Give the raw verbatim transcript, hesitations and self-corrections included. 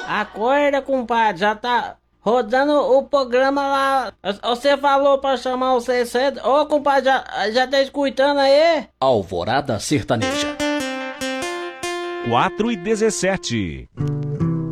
Acorda, compadre, já tá rodando o programa lá. Você falou pra chamar o sessenta. Ô, compadre, já, já tá escutando aí? Alvorada Sertaneja. quatro e dezessete.